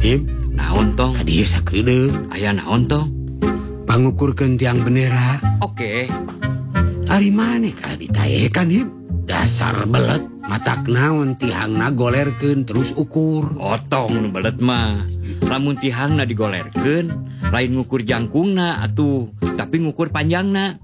Him, Naon tong? kadieu sakedeung. Aya naon tong? Pangukurkeun tiang bendera. Oke. Ari maneh kada ditayekan, Him. Dasar belet. Matak naon tihangna golerkeun terus ukur. Otong nu belet mah. Lamun tihangna digolerkeun, lain ngukur jangkungna atuh, tapi ngukur panjangna.